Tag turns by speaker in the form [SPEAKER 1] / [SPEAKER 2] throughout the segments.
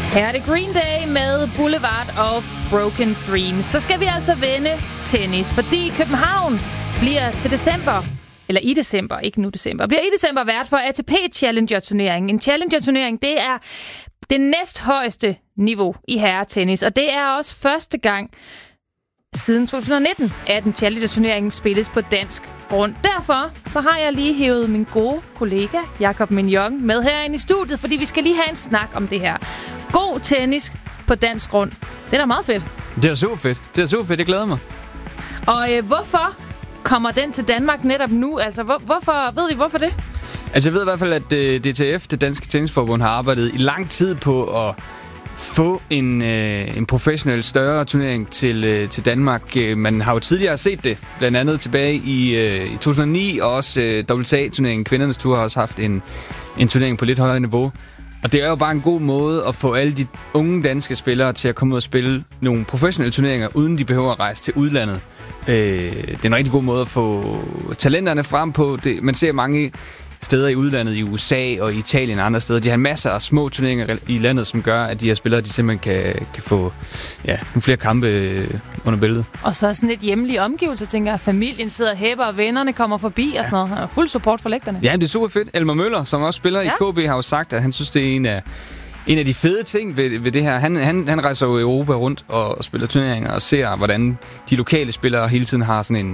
[SPEAKER 1] Her er det Green Day med Boulevard of Broken Dreams. Så skal vi altså vende tennis, fordi København bliver til december, eller i december, ikke nu december, bliver i december vært for ATP Challenger-turneringen. En Challenger-turnering, det er det næsthøjeste niveau i herretennis, og det er også første gang siden 2019, at en Challenger-turnering spilles på dansk grund. Derfor så har jeg lige hævet min gode kollega Jakob Mignon med herinde i studiet, fordi vi skal lige have en snak om det her. God tennis på dansk grund. Det er da meget fedt.
[SPEAKER 2] Det er super fedt. Jeg glæder mig.
[SPEAKER 1] Og hvorfor kommer den til Danmark netop nu? Altså, ved vi hvorfor det?
[SPEAKER 2] Altså, jeg ved i hvert fald, at DTF, det Danske Tennisforbund, har arbejdet i lang tid på at få en professionel større turnering til Danmark. Man har jo tidligere set det, blandt andet tilbage i 2009, og også WTA-turneringen, kvindernes tur, har også haft en turnering på lidt højere niveau. Og det er jo bare en god måde at få alle de unge danske spillere til at komme ud og spille nogle professionelle turneringer, uden de behøver at rejse til udlandet. Det er en rigtig god måde at få talenterne frem på. Man ser mange steder i udlandet, i USA og i Italien og andre steder. De har masser af små turneringer i landet, som gør, at de her spillere, de simpelthen kan få nogle flere kampe under bæltet. Og
[SPEAKER 1] så sådan et hjemlige omgivelse, tænker jeg. Familien sidder og hæpper, og vennerne kommer forbi og sådan noget. Fuld support for lægterne.
[SPEAKER 2] Ja, det er super fedt. Elmer Møller, som også spiller i KB, har jo sagt, at han synes, det er en af de fede ting ved det her. Han rejser jo i Europa rundt og spiller turneringer og ser, hvordan de lokale spillere hele tiden har sådan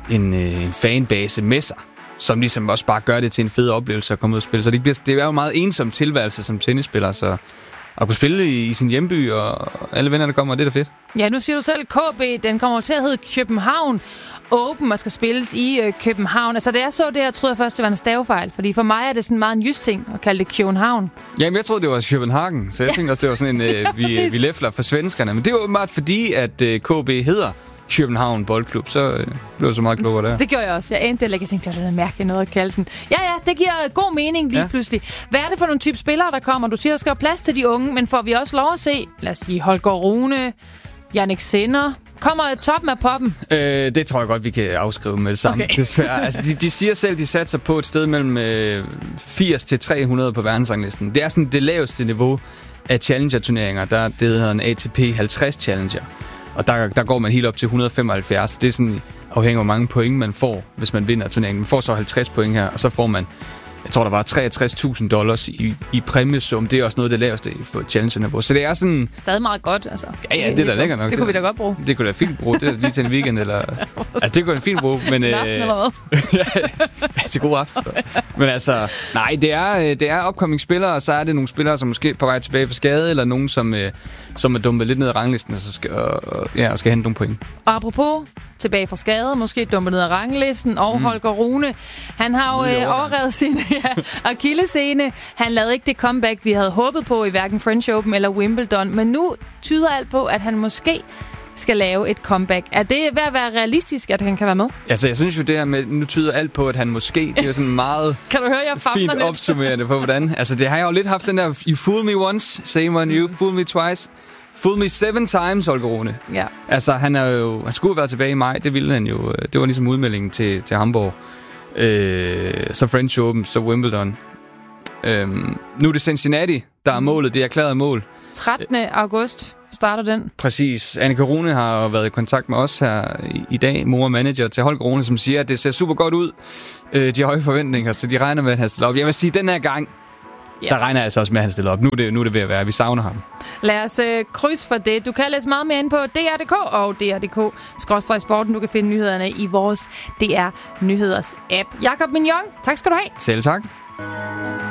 [SPEAKER 2] en fanbase med sig, som ligesom også bare gør det til en fed oplevelse at komme ud og spille. Så det er jo en meget ensom tilværelse som tennisspiller, så at kunne spille i sin hjemby, og alle venner, der kommer, det er da fedt.
[SPEAKER 1] Ja, nu siger du selv, KB, den kommer til at hedde København Open, og skal spilles i København. Altså, da jeg så det her, troede jeg først, det var en stavefejl, fordi for mig er det sådan meget en jysk ting at kalde det København.
[SPEAKER 2] Jamen, jeg troede, det var København, så jeg tænkte også, det var sådan en, vi læfler for svenskerne. Men det var åbenbart fordi, at KB hedder København Boldklub, så blev jeg så meget klogere der.
[SPEAKER 1] Det gjorde jeg også. Jeg endte eller ikke, jeg tænkte, at det er mærkeligt noget at kalde den. Ja, det giver god mening lige pludselig. Hvad er det for nogle type spillere, der kommer? Du siger, der skal være plads til de unge, men får vi også lov at se, lad os sige, Holger Rune, Jannik Sinner? Kommer toppen af poppen?
[SPEAKER 2] Det tror jeg godt, vi kan afskrive med det samme. Okay. Desværre. Altså, de siger selv, de satser på et sted mellem 80 til 300 på verdensranglisten. Det er sådan det laveste niveau af Challenger-turneringer. Det hedder en ATP 50 Challenger. Og der går man helt op til 175. Det er sådan afhængig af, hvor mange point man får, hvis man vinder turneringen. Man får så 50 point her, og så får man, jeg tror, der var $63,000 i præmiesum. Det er også noget af det laveste på Challenger-niveau. Så det er sådan...
[SPEAKER 1] Stadig meget godt, altså.
[SPEAKER 2] Ja, det er da lækkert nok.
[SPEAKER 1] Det kunne vi da godt bruge.
[SPEAKER 2] Det kunne da fint bruge. Det er lige til en weekend, eller... Altså, det kunne da fint bruge, men...
[SPEAKER 1] En aften eller hvad?
[SPEAKER 2] Ja, til god aften. Men altså, nej, det er upcoming spillere, og så er det nogle spillere, som måske er på vej tilbage fra skade, eller nogen, som er dumpet lidt ned ad ranglisten, og så skal hente nogle point.
[SPEAKER 1] Og apropos tilbage fra skade, måske dumpet ned ad ranglisten, og Holger Rune, han har jo overrevet sin akillessene. Han lavede ikke det comeback, vi havde håbet på i hverken French Open eller Wimbledon, men nu tyder alt på, at han måske skal lave et comeback. Er det ved at være realistisk, at han kan være med?
[SPEAKER 2] Altså, jeg synes jo, det her med, nu tyder alt på, at han måske, det er sådan meget
[SPEAKER 1] kan du høre, jeg
[SPEAKER 2] fint opsummerende på, hvordan. Altså, det har jeg jo lidt haft den der, you fool me once, same on you, fool me twice. Fool me 7 times, Holger Rune.
[SPEAKER 1] Ja.
[SPEAKER 2] Altså, han skulle være tilbage i maj, det ville han jo. Det var ligesom udmeldingen til Hamburg. Så French Open, så Wimbledon. Nu er det Cincinnati, der er målet, det er erklæret mål.
[SPEAKER 1] 13. august starter den.
[SPEAKER 2] Præcis. Annika Rune har været i kontakt med os her i dag, mor og manager til Holger Rune, som siger, at det ser super godt ud. De har høje forventninger, så de regner med, at han stiller op. Jeg vil sige, den her gang, der regner jeg altså også med, at han stiller op. Nu er det ved at være. Vi savner ham.
[SPEAKER 1] Lad os krydse for det. Du kan læse meget mere ind på DR.dk og DR.dk/sporten. Du kan finde nyhederne i vores DR Nyheders app. Jakob Mignon, tak skal du have.
[SPEAKER 2] Selv tak.